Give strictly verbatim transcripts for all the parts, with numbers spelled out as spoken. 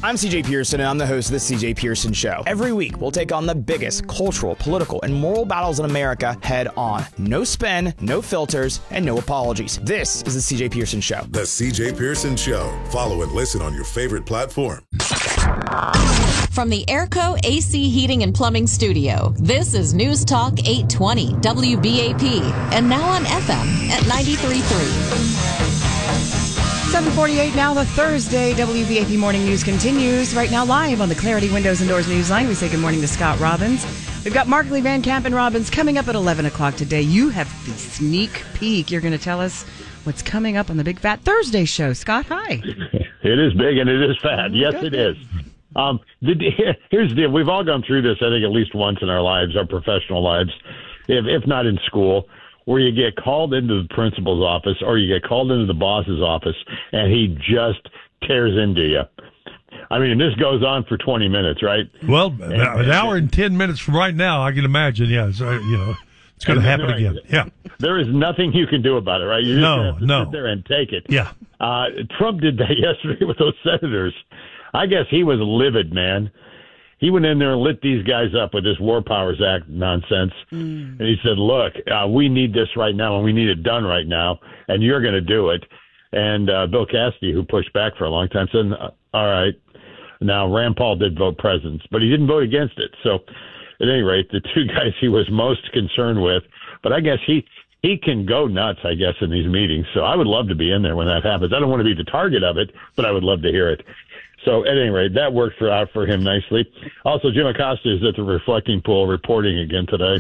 I'm C J Pearson, and I'm the host of The C J Pearson Show. Every week, we'll take on the biggest cultural, political, and moral battles in America head on. No spin, no filters, and no apologies. This is The C J Pearson Show. The C J Pearson Show. Follow and listen on your favorite platform. From the Airco A C Heating and Plumbing Studio, this is News Talk eight twenty W B A P, and now on F M at ninety-three point three. seven forty-eight now, the Thursday W B A P Morning News continues. Right now, live on the Clarity Windows and Doors Newsline, we say good morning to Scott Robbins. We've got Markley, Van Camp, and Robbins coming up at eleven o'clock today. You have the sneak peek. You're going to tell us what's coming up on the Big Fat Thursday show. Scott, hi. It is big and it is fat. Yes, Good. it is. Um, the, here's the deal. We've all gone through this, I think, at least once in our lives, our professional lives, if, if not in school, where you get called into the principal's office or you get called into the boss's office and he just tears into you. I mean, this goes on for twenty minutes, right? Well, and, an and, hour and ten minutes from right now, I can imagine, yeah, so, you know, it's going to happen right, again. Yeah. There is nothing you can do about it, right? You just no, have to no. sit there and take it. Yeah. Uh, Trump did that yesterday with those senators. I guess he was livid, man. He went in there and lit these guys up with this War Powers Act nonsense. Mm. And he said, look, uh, we need this right now, and we need it done right now, and you're going to do it. And uh, Bill Cassidy, who pushed back for a long time, said, all right. Now, Rand Paul did vote presence, but he didn't vote against it. So, at any rate, the two guys he was most concerned with, but I guess he he can go nuts, I guess, in these meetings. So I would love to be in there when that happens. I don't want to be the target of it, but I would love to hear it. So, at any rate, that worked for out for him nicely. Also, Jim Acosta is at the reflecting pool reporting again today.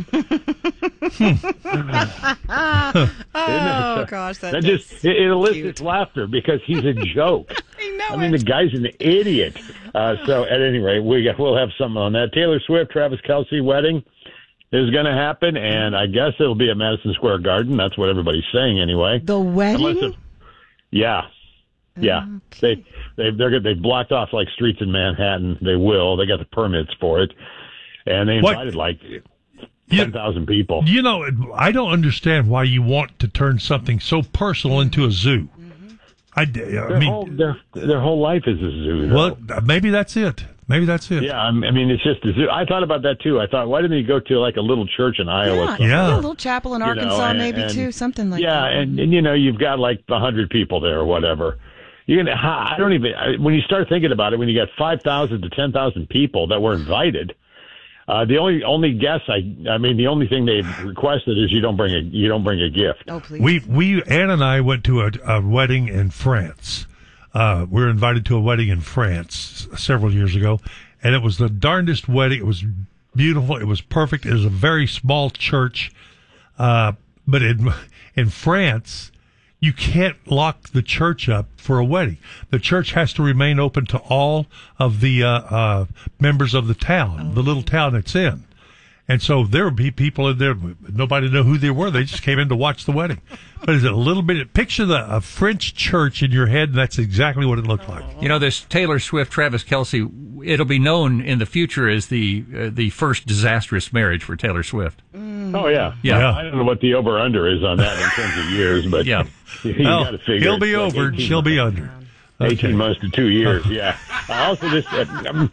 oh, gosh. That, that just it, it elicits laughter because he's a joke. I know I mean, it. the guy's an idiot. Uh, so, at any rate, we got, we'll have something on that. Taylor Swift, Travis Kelce wedding is going to happen, and I guess it'll be at Madison Square Garden. That's what everybody's saying anyway. The wedding? It, yeah. Yeah, okay. they they they're they've blocked off like streets in Manhattan. They will. They got the permits for it, and they invited what? like ten thousand people. You know, I don't understand why you want to turn something so personal into a zoo. Mm-hmm. I, I their mean, whole, their their whole life is a zoo. Though. Well, maybe that's it. Maybe that's it. Yeah, I mean, it's just a zoo. I thought about that too. I thought, why didn't he go to like a little church in Iowa? Yeah, yeah. a little chapel in Arkansas, you know, and, maybe and, too, something like yeah, that. Yeah, and, and you know, you've got like a hundred people there or whatever. You're gonna. I don't even. When you start thinking about it, when you got five thousand to ten thousand people that were invited, uh, the only only guess I. I mean, the only thing they've requested is you don't bring a you don't bring a gift. Oh, please. We we Ann and I went to a, a wedding in France. Uh, we were invited to a wedding in France several years ago, and it was the darndest wedding. It was beautiful. It was perfect. It was a very small church, uh, but in in France, you can't lock the church up for a wedding. The church has to remain open to all of the uh, uh, members of the town, the little town it's in. And so there would be people in there, nobody knew who they were. They just came in to watch the wedding. But is it a little bit, picture the a French church in your head, and that's exactly what it looked like. You know, this Taylor Swift, Travis Kelce, it'll be known in the future as the uh, the first disastrous marriage for Taylor Swift. Mm. Oh, yeah. yeah. yeah. I don't know what the over-under is on that in terms of years, but yeah. you well, got to figure. He'll be like over, and she'll be under. Okay. eighteen months to two years, yeah. I also, this, uh, um,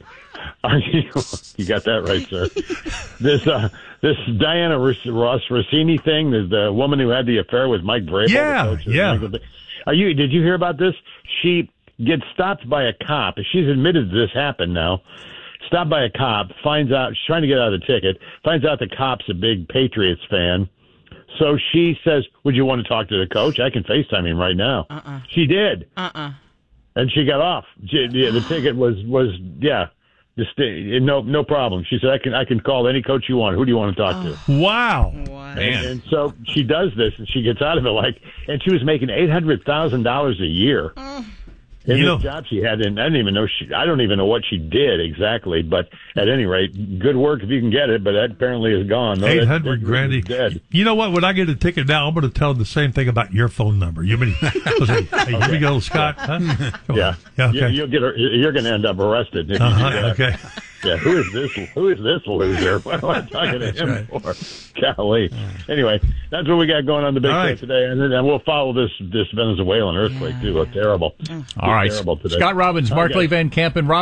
you got that right, sir. This uh, this Diana Ross Rossini thing, is the woman who had the affair with Mike Vrabel. Yeah, yeah. Are you? Did you hear about this? She gets stopped by a cop. She's admitted this happened now. Stopped by a cop, finds out, she's trying to get out of the ticket, finds out the cop's a big Patriots fan. So she says, would you want to talk to the coach? I can FaceTime him right now. Uh-uh. She did. Uh-uh. And she got off. She, yeah, the ticket was, was yeah, just, no no problem. She said, I can I can call any coach you want. Who do you want to talk oh. to? Wow. wow. And, and so she does this, and she gets out of it like, and she was making eight hundred thousand dollars a year. Oh. In you the know, job she had, and I don't even know she, I don't even know what she did exactly, but at any rate, good work if you can get it, but that apparently is gone. No, eight hundred that, grand. Is dead. You know what? When I get a ticket now, I'm going to tell them the same thing about your phone number. You mean, hey, okay. Here we go, Scott. Huh? Yeah. yeah. Okay. You, you'll get, you're going to end up arrested. If uh-huh. you do that. Okay. Yeah, who is this? Who is this loser? What am I talking to him right. for? Golly. Anyway, that's what we got going on the big All show right. today, and then and we'll follow this this Venezuelan earthquake too. A terrible. All right, terrible today. Scott Robbins, Markley, Van Camp, and Rob.